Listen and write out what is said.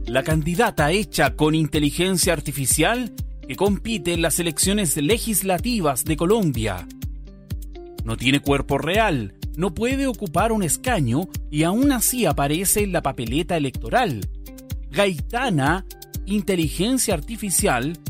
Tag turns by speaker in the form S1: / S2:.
S1: la candidata hecha con inteligencia artificial que compite en las elecciones legislativas de Colombia. No tiene cuerpo real, no puede ocupar un escaño y aún así aparece en la papeleta electoral. Gaitana, inteligencia artificial